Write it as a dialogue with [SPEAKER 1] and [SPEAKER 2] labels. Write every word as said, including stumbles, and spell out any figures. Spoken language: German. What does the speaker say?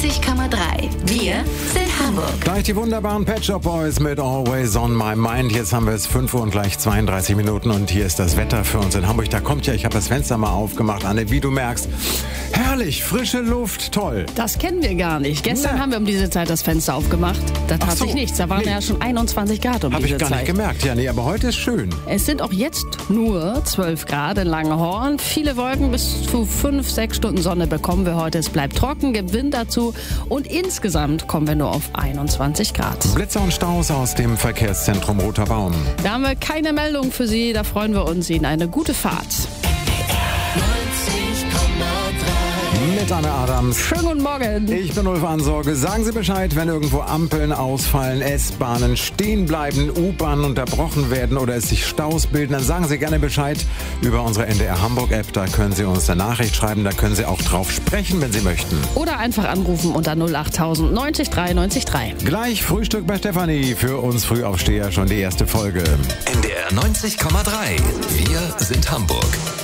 [SPEAKER 1] neunzig Komma drei. Wir sind Hamburg.
[SPEAKER 2] Gleich die wunderbaren Pet Shop Boys mit Always on My Mind. Jetzt haben wir es fünf Uhr und gleich zweiunddreißig Minuten und hier ist das Wetter für uns in Hamburg. Da kommt ja, ich habe das Fenster mal aufgemacht, Anne, wie du merkst. Herrlich, frische Luft, toll.
[SPEAKER 3] Das kennen wir gar nicht. Gestern
[SPEAKER 2] Na.
[SPEAKER 3] haben wir um diese Zeit das Fenster aufgemacht. Da tat
[SPEAKER 2] Ach so.
[SPEAKER 3] sich nichts. Da waren
[SPEAKER 2] Nee.
[SPEAKER 3] ja schon einundzwanzig Grad um
[SPEAKER 2] Habe
[SPEAKER 3] diese
[SPEAKER 2] ich gar
[SPEAKER 3] Zeit.
[SPEAKER 2] nicht gemerkt. Ja, nee, aber heute ist schön.
[SPEAKER 3] Es sind auch jetzt nur zwölf Grad in Langenhorn. Viele Wolken, bis zu fünf, sechs Stunden Sonne bekommen wir heute. Es bleibt trocken, gibt Wind dazu und insgesamt kommen wir nur auf einundzwanzig Grad.
[SPEAKER 2] Blitzer und Staus aus dem Verkehrszentrum Roter Baum.
[SPEAKER 3] Da haben wir keine Meldung für Sie. Da freuen wir uns Ihnen eine gute Fahrt.
[SPEAKER 2] Mit Anne Adams.
[SPEAKER 3] Schönen guten Morgen.
[SPEAKER 2] Ich bin Ulf Ansorge. Sagen Sie Bescheid, wenn irgendwo Ampeln ausfallen, S-Bahnen stehen bleiben, U-Bahnen unterbrochen werden oder es sich Staus bilden, dann sagen Sie gerne Bescheid über unsere N D R Hamburg-App. Da können Sie uns eine Nachricht schreiben, da können Sie auch drauf sprechen, wenn Sie möchten.
[SPEAKER 3] Oder einfach anrufen unter null acht tausend neunzig drei neunzig drei.
[SPEAKER 2] Gleich Frühstück bei Stefanie. Für uns Frühaufsteher schon die erste Folge.
[SPEAKER 4] N D R neunzig Komma drei. Wir sind Hamburg.